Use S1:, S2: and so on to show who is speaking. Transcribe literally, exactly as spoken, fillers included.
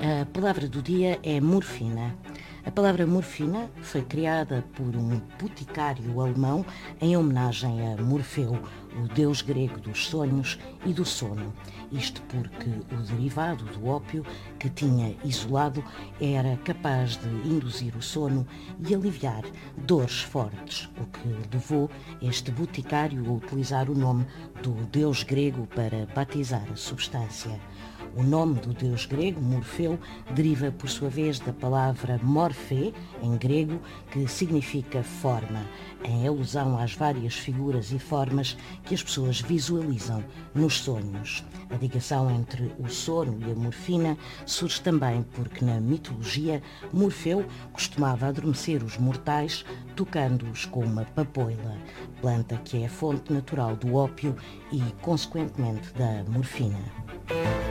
S1: A palavra do dia é morfina. A palavra morfina foi criada por um boticário alemão em homenagem a Morfeu, o deus grego dos sonhos e do sono. Isto porque o derivado do ópio que tinha isolado era capaz de induzir o sono e aliviar dores fortes, o que levou este boticário a utilizar o nome do deus grego para batizar a substância. O nome do deus grego, Morfeu, deriva por sua vez da palavra morfé, em grego, que significa forma, em alusão às várias figuras e formas que as pessoas visualizam nos sonhos. A ligação entre o sono e a morfina surge também porque na mitologia Morfeu costumava adormecer os mortais tocando-os com uma papoila, planta que é a fonte natural do ópio e, consequentemente, da morfina.